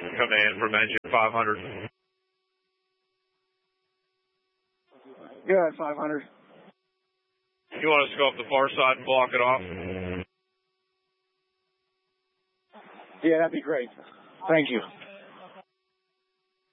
Command from engine 500. Yeah, 500. You want us to go up the far side and block it off? Yeah, that'd be great. Thank you.